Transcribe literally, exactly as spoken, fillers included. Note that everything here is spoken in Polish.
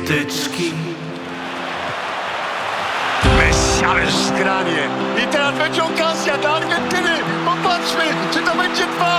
wtyczki. Bezsiałe szgranie. I teraz będzie okazja dla Argentyny. Popatrzmy, czy to będzie dwa